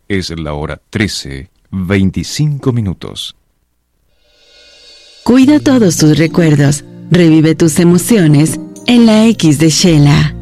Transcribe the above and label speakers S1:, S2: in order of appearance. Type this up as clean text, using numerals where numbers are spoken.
S1: Es la hora 13:25.
S2: Cuida todos tus recuerdos. Revive tus emociones en la X de Shela.